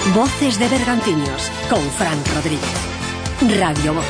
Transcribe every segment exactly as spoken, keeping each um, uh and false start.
Voces de Bergantiños con Fran Rodríguez. Radio Voz.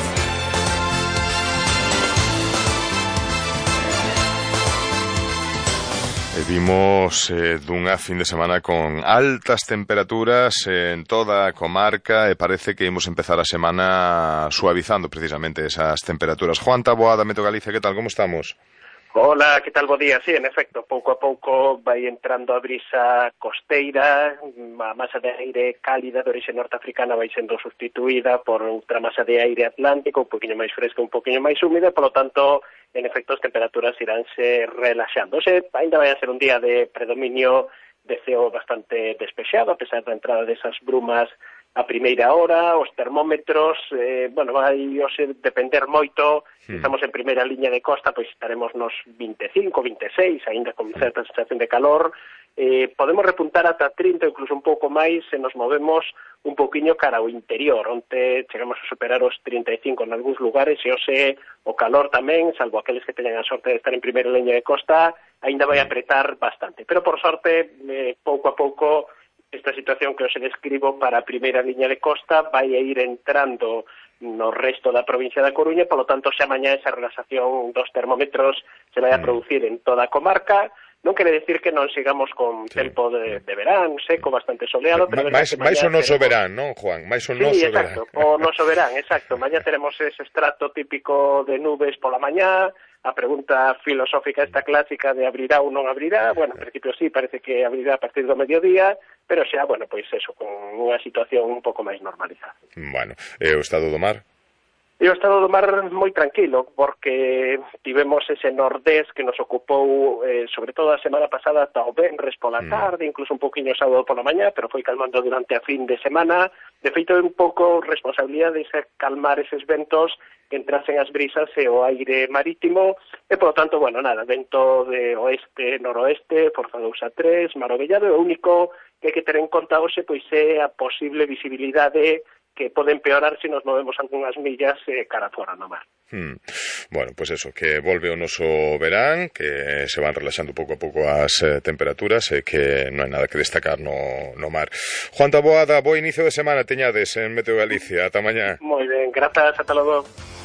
Vimos eh, dunha fin de semana con altas temperaturas en toda a comarca e parece que imos empezar a semana suavizando precisamente esas temperaturas. Juan Taboada, Meteo Galicia, que tal, como estamos? Hola, que tal, bo día? Sí, en efecto, pouco a pouco vai entrando a brisa costeira, a masa de aire cálida de orixe norteafricana vai sendo sustituída por outra masa de aire atlántico, un poquinho máis fresca, un poquinho máis húmida, polo tanto, en efecto, as temperaturas iránse relaxando. Oxe, ainda vai a ser un día de predominio de ceo bastante despexado, a pesar da entrada desas brumas a primeira hora, os termómetros, eh, bueno, vai hoxe depender moito, hmm. estamos en primeira liña de costa, pois estaremos nos vinte e cinco, vinte e seis, aínda con certa sensación de calor, eh, podemos repuntar ata trinta, incluso un pouco máis, se nos movemos un pouquiño cara ao interior, onde chegamos a superar os trinta e cinco en algúns lugares, e hoxe o calor tamén, salvo aqueles que teñan a sorte de estar en primeira liña de costa, aínda vai apretar bastante, pero por sorte, eh, pouco a pouco, esta situación que hoxe describo para a primeira liña de costa vai a ir entrando no resto da provincia da Coruña, polo tanto, xa mañá esa relaxación dos termómetros se vai a producir en toda a comarca. Non quere decir que non sigamos con sí. tempo de, de verán, seco, bastante soleado, pero... Mais, mais o noso teremos... verán, non, Juan? Mais o sí, noso exacto, verán. o noso verán, exacto. Mañá teremos ese estrato típico de nubes pola mañá, a pregunta filosófica esta clásica de abrirá ou non abrirá, bueno, en principio sí, parece que abrirá a partir do mediodía, pero xa, bueno, pois eso, con unha situación un pouco máis normalizada. Bueno, e o estado do mar? E o estado do mar moi tranquilo, porque tivemos ese nordés que nos ocupou, eh, sobre todo a semana pasada, ata o venres pola tarde, mm. incluso un poquinho sábado pola mañá, pero foi calmando durante a fin de semana. De feito, é un pouco responsabilidade de calmar eses ventos que entrasen as brisas e o aire marítimo, e, por lo tanto, bueno, nada, vento de oeste, noroeste, forza dous a tres, mar ovellado, e o único que hai que ter en conta hoxe, pois, é a posible visibilidade que pode empeorar se nos movemos algunhas millas eh, cara fora no mar. Hmm. Bueno, pues eso, que volve o noso verán, que se van relaxando pouco a pouco as eh, temperaturas e que non hai nada que destacar no, no mar. Juan Taboada, bo inicio de semana teñades en Meteo Galicia. Ata mañá. Moi ben, grazas, ata logo.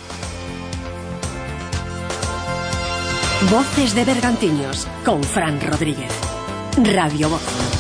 Voces de Bergantiños con Fran Rodríguez. Radio Voz.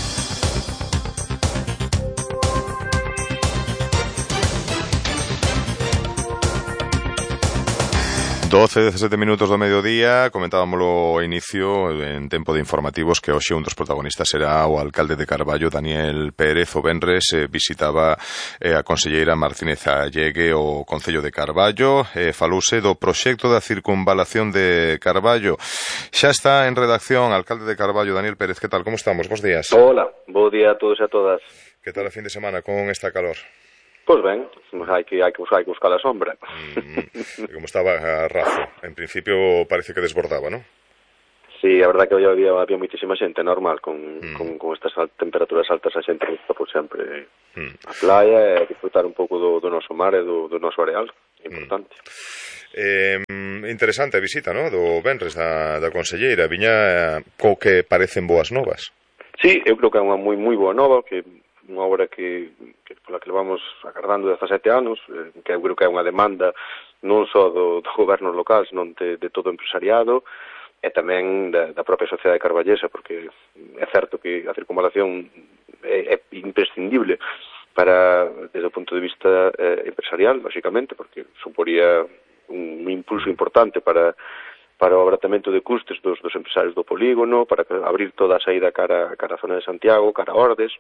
doce, dezasete minutos do mediodía, comentábamolo ao inicio en tempo de informativos que hoxe un dos protagonistas será o alcalde de Carballo, Daniel Pérez. O venres eh, visitaba eh, a conselleira Martínez Allegue o Concello de Carballo, eh, falouse do proxecto da circunvalación de Carballo. Xa está en redacción, alcalde de Carballo, Daniel Pérez, que tal, como estamos? Bos días. Hola, bo día a todos e a todas. Que tal a fin de semana con esta calor? Pois ben, hai que, hai que, hai que buscar a sombra. Mm, como estaba a Razo, en principio parece que desbordaba, non? Sí, a verdade que hoy había, había moitísima xente, normal, con, mm. con, con estas temperaturas altas a xente gusta por sempre mm. a playa e disfrutar un pouco do, do noso mar e do, do noso areal, importante. Mm. Eh, interesante a visita, non? Do venres da, da conselleira, viña co que parecen boas novas. Sí, eu creo que é unha moi moi boa nova, que unha obra que, que pola que levamos agardando dezasete anos, eh, que eu creo que é unha demanda non só do, do goberno local, senón de, de todo o empresariado e tamén da, da propia sociedade carballesa, porque é certo que a circunvalación é, é imprescindible para, desde o punto de vista eh, empresarial, lógicamente, porque suporía un impulso importante para para o abratamento de custes dos, dos empresarios do polígono, para abrir toda a saída cara, cara a zona de Santiago, cara a Ordes,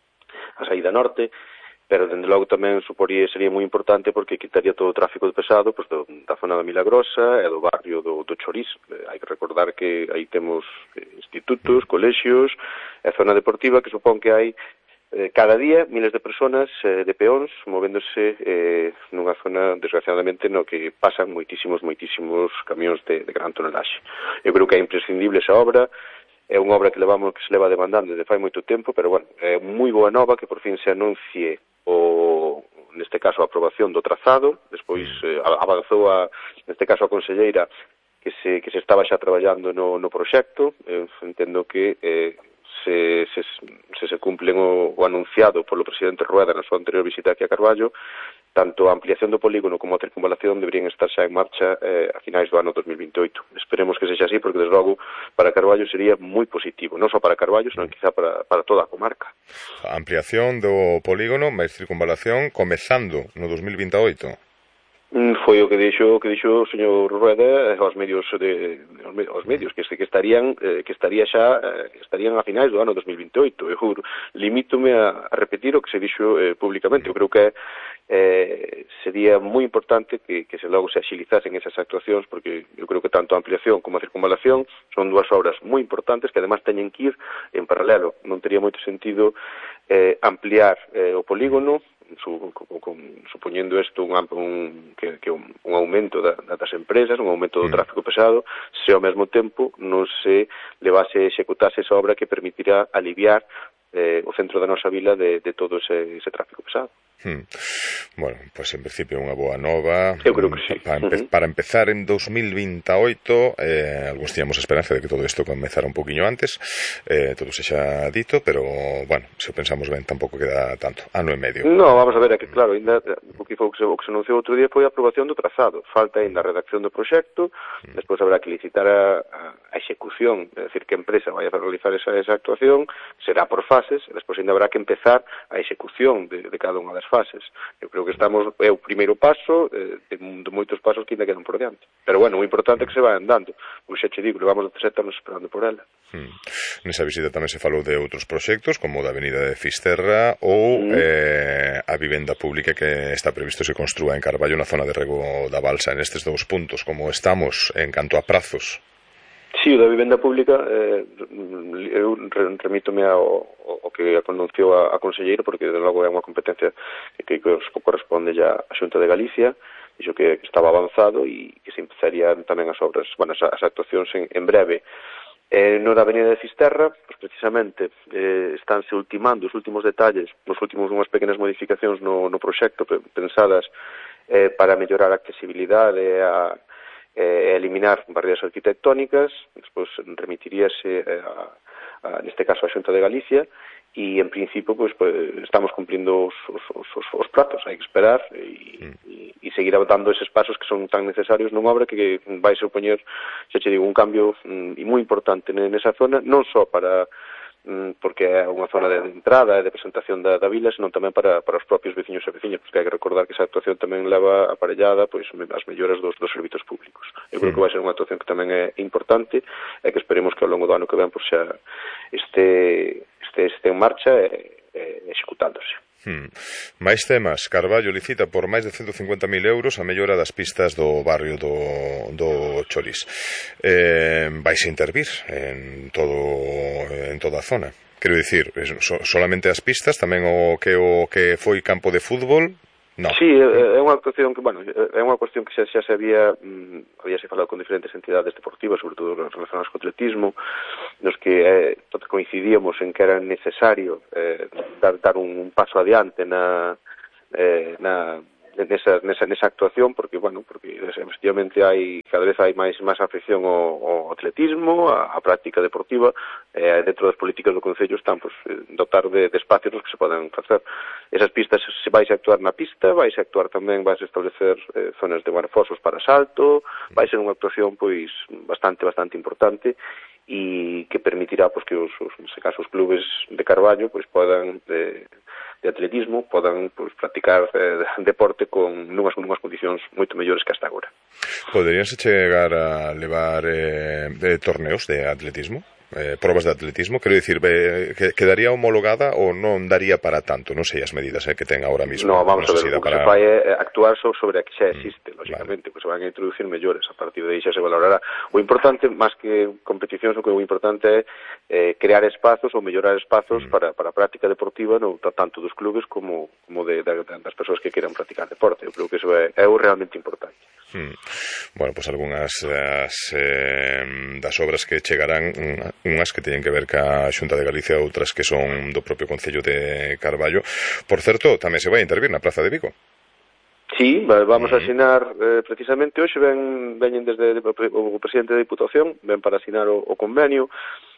a saída norte, pero dende logo tamén suporía, sería moi importante porque quitaría todo o tráfico pesado pues, do, da zona da Milagrosa e do barrio do, do Choriz. Eh, hai que recordar que aí temos eh, institutos, colexios e zona deportiva que supón que hai eh, cada día miles de personas eh, de peóns movéndose eh, nunha zona desgraciadamente no que pasan moitísimos, moitísimos camións de, de gran tonelaxe. Eu creo que é imprescindible esa obra. É unha obra que levamos que se leva demandando desde fai moito tempo, pero, bueno, é moi boa nova que por fin se anuncie o, neste caso, a aprobación do trazado, despois eh, avanzou a, neste caso, a conselleira que se, que se estaba xa traballando no, no proxecto. Eu entendo que eh, se se, se, se cumplen o, o anunciado polo presidente Rueda na súa anterior visita aquí a Carballo, tanto a ampliación do polígono como a circunvalación deberían estar xa en marcha eh, a finais do ano dos mil vinte e oito. Esperemos que sexa así, porque desde logo para Carballo sería moi positivo, non só para Carballo, senón quizá para, para toda a comarca. A ampliación do polígono máis circunvalación comezando no dos mil vinte e oito. Foi o que dixo que dixo o señor Rueda aos medios de aos medios que que estarían eh, que estaría xa eh, estarían a finais do ano dos mil vinte e oito. Eu limítome a, a repetir o que se dixo eh, públicamente. Eu creo que eh, sería moi importante que, que se logo se agilizasen esas actuacións, porque eu creo que tanto a ampliación como a circunvalación son dúas obras moi importantes que además teñen que ir en paralelo. Non tería moito sentido eh, ampliar eh, o polígono Su, con, con, supoñendo isto un, un, que, que un, un aumento da, das empresas, un aumento do tráfico pesado, se ao mesmo tempo non se levase a executase esa obra que permitirá aliviar eh, o centro da nosa vila de, de todo ese, ese tráfico pesado. Hmm. Bueno, pois pues en principio unha boa nova. Eu creo que sí. Para, empe uh-huh. para empezar en dos mil vinte e oito, eh, algúns tiñamos a esperanza de que todo isto comezara un poquinho antes, eh, todo se xa dito, pero, bueno, se pensamos ben, tampouco queda tanto, ano e medio. No, vamos a ver, é que claro, ainda, o que foi o que se, o que se anunciou outro día foi a aprobación do trazado, falta ainda a redacción do proxecto, uh-huh. despois habrá que licitar a, a execución, é dicir, que a empresa vai a realizar esa, esa actuación, será por fases, e despois ainda habrá que empezar a execución de, de cada unha das fases. Eu creo que estamos, é o primeiro paso eh, de, de moitos pasos que ainda quedan por diante. Pero bueno, o importante é que se vai andando. Pois xa che digo, levamos dezasete anos esperando por ela. Hmm. Nesa visita tamén se falou de outros proxectos, como da Avenida de Fisterra ou hmm. eh, a vivenda pública que está previsto se construa en Carballo na zona de rego da Balsa. En estes dous puntos, como estamos en canto a prazos? Sí, o da vivenda pública, eh, eu remítome ao, ao que anunciou a, a conselleira, porque de logo é unha competencia que, que corresponde ya a Xunta de Galicia, dixo que estaba avanzado e que se empezarían tamén as obras, bueno, as, as actuacións en, en breve. Eh, no da Avenida de Fisterra, pues precisamente eh, estánse ultimando os últimos detalles, nos últimos unhas pequenas modificacións no, no proxecto pensadas eh, para mellorar a accesibilidade e a eh, eliminar barreiras arquitectónicas, despois remitiríase eh, a, a, neste caso a Xunta de Galicia, e en principio pues, pues estamos cumplindo os, os, os, os prazos, hai que esperar e, mm. e, e seguir dando eses pasos que son tan necesarios nunha obra que vai supoñer, xa che digo, un cambio mm, moi importante nesa zona, non só para porque é unha zona de entrada e de presentación da, da vila, senón tamén para, para os propios veciños e veciñas, porque hai que recordar que esa actuación tamén leva aparellada pois, as melloras dos, dos servizos públicos. Eu creo que vai ser unha actuación que tamén é importante e que esperemos que ao longo do ano que ven por xa este, este, este en marcha e, e executándose. Hmm. Máis temas. Carballo licita por máis de ciento cincuenta mil euros a mellora das pistas do barrio do, do Cholís. Eh, vais intervir en todo en toda a zona. Quero dicir, so, solamente as pistas, tamén o que o que foi campo de fútbol. No. Sí, é unha actuación que, bueno, é unha cuestión que xa, xa se había mm, había se falado con diferentes entidades deportivas, sobre todo relacionadas co atletismo, nos que eh, coincidíamos en que era necesario eh, dar, dar un, un paso adiante na, eh, na nesa, nesa, nesa actuación, porque, bueno, porque efectivamente hai, cada vez hai máis máis afección ao, ao atletismo, a, a práctica deportiva, eh, dentro das políticas do Concello están, pues, dotar de, de espacios nos que se poden facer. Esas pistas, se vais a actuar na pista, vais a actuar tamén, vais a establecer eh, zonas de marfosos para salto, vai ser unha actuación, pois, bastante, bastante importante, e que permitirá, pois, que os, os, nese caso, os clubes de Carballo, pois, podan eh, de atletismo podan pues, practicar eh, deporte con nunhas, nunhas condicións moito mellores que hasta agora. Poderíanse chegar a levar eh, de torneos de atletismo? Eh, probas de atletismo, quero dicir, eh, que, quedaría homologada ou non daría para tanto? Non sei as medidas eh, que ten agora mismo. No, vamos a ver, o que para... se fai é actuar sobre a que xa existe, mm, lógicamente, vale. Pues se van a introducir mellores, a partir de aí xa se valorará. O importante, máis que competicións, o que o importante é eh, crear espazos ou mellorar espazos mm. para, para a práctica deportiva, no, tanto dos clubes como, como de, de, das persoas que queiran practicar deporte. Eu creo que iso é, é o realmente importante. Hmm. Bueno, pois pues algunhas das, eh, das obras que chegarán, unhas que teñen que ver ca Xunta de Galicia, outras que son do propio Concello de Carballo. Por certo, tamén se vai a intervir na Praza de Vigo. Sí, vamos a asinar eh, precisamente hoxe ven, veñen desde o presidente da Diputación, ven para asinar o, o convenio.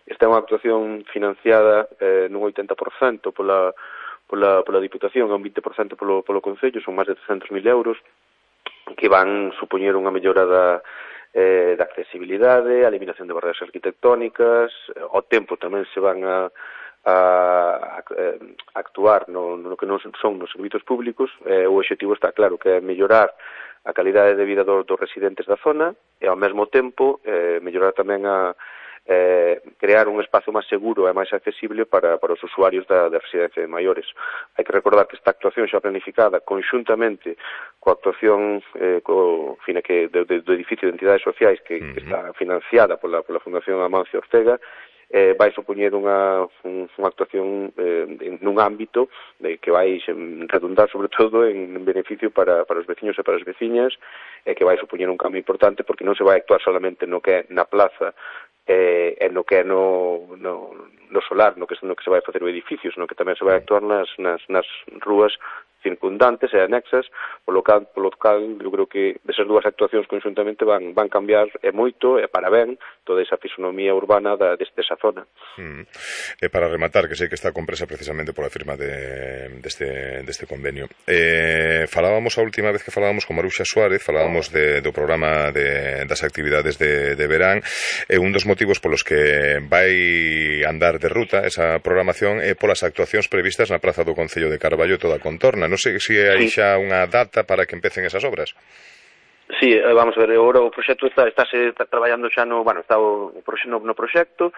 esta é unha actuación financiada eh, nun oitenta por cento pola, pola, pola Diputación e un vinte por cento polo, polo Concello, son máis de trescentos mil euros, que van supoñer unha mellora da, eh, da accesibilidade, a eliminación de barreras arquitectónicas, ao tempo tamén se van a a, a, a actuar no, no que non son nos servizos públicos. Eh, o objetivo está claro, que é mellorar a calidade de vida dos, dos residentes da zona e ao mesmo tempo eh, mellorar tamén a eh, crear un espazo máis seguro e máis accesible para, para os usuarios da, da residencia de maiores. Hai que recordar que esta actuación xa planificada conxuntamente coa actuación eh, co, fina, que, do, do edificio de entidades sociais que, uh-huh. que está financiada pola, pola Fundación Amancio Ortega, eh, vai supoñer unha, un, unha actuación eh, nun ámbito de que vai redundar sobre todo en beneficio para, para os veciños e para as veciñas, e que vai supoñer un cambio importante porque non se vai actuar solamente no que é na plaza eh, e no que é no, no, no solar, no que, no que se vai facer o edificio, senón que tamén se vai actuar nas, nas, nas rúas circundantes e anexas, polo cal, polo cal eu creo que esas dúas actuacións conxuntamente van, van cambiar e moito e para ben toda esa fisonomía urbana da, deste, desa zona. Mm. E para rematar, que sei que está compresa precisamente pola firma de, deste, deste convenio, eh, falábamos a última vez que falábamos con Maruxa Suárez, falábamos de, do programa de, das actividades de, de verán, e un dos motivos polos que vai andar de ruta esa programación é polas actuacións previstas na Praza do Concello de Carballo e toda a contorna. Non sei se hai xa unha data para que empecen esas obras. Sí, vamos a ver, agora o proxecto está, está, se, está traballando xa no, bueno, está o, o proxecto, no, no proxecto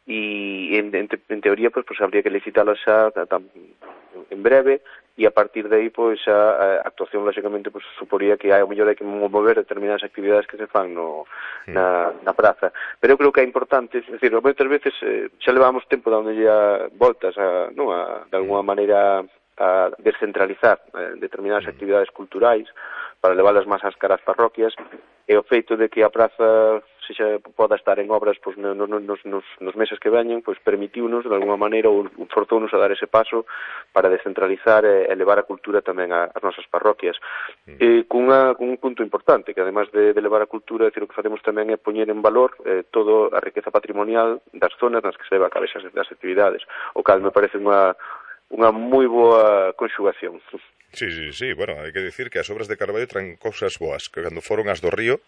e en, en, en teoría pues, pues habría que licitalo xa tan, en breve e a partir de aí pois pues, a, a actuación lógicamente pues, suporía que hai o mellor hai que mover determinadas actividades que se fan no, mm. na, na praza, pero eu creo que é importante, é dicir, moitas veces eh, xa levamos tempo dando ya voltas a, no, a, de alguna maneira a descentralizar eh, determinadas actividades culturais para leválas máis ás caras parroquias, e o feito de que a praza se xa poda estar en obras pois, no, no, nos, nos, nos meses que veñen, pois permitiunos de alguma maneira ou forzounos a dar ese paso para descentralizar e, e levar a cultura tamén ás nosas parroquias. Mm. E cunha, cun un punto importante, que además de, de levar a cultura, decir, o que facemos tamén é poñer en valor eh, toda a riqueza patrimonial das zonas nas que se leva a cabo esas actividades, o cal me parece unha unha moi boa conxugación. Sí, sí, sí, bueno, hai que dicir que as obras de Carballo traen cousas boas, que cando foron as do Río,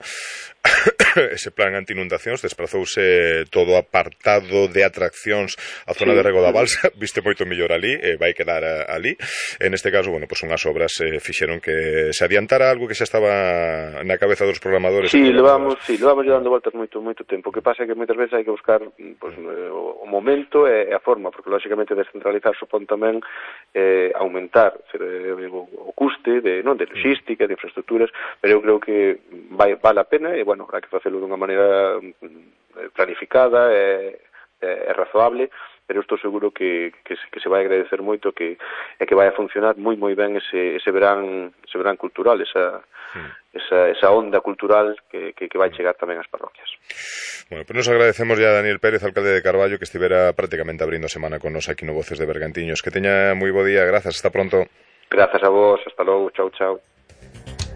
ese plan anti-inundacións desprazouse todo apartado de atraccións a zona sí. de Rego da Balsa, viste moito mellor ali, e vai quedar a, ali. En este caso, bueno, pues unhas obras eh, fixeron que se adiantara algo que xa estaba na cabeza dos programadores. Sí, levamos, sí, levamos dando voltas moito moito tempo. O que pasa é que moitas veces hai que buscar pues, o momento e a forma, porque lógicamente descentralizar supón tamén eh, aumentar eh, o custe de, non, de logística, de infraestructuras, pero eu creo que vai, vale a pena e, bueno, habrá que facelo dunha maneira planificada e, e razoable, pero estou seguro que, que, que se vai agradecer moito que, e que vai a funcionar moi moi ben ese, ese verán ese verán cultural, esa, sí. esa, esa onda cultural que, que, que vai chegar tamén ás parroquias. Bueno, pues nos agradecemos ya a Daniel Pérez, alcalde de Carballo, que estivera prácticamente abrindo semana con nos aquí no Voces de Bergantiños. Que teña moi bo día, grazas, hasta pronto. Grazas a vos, hasta logo, chao, chao.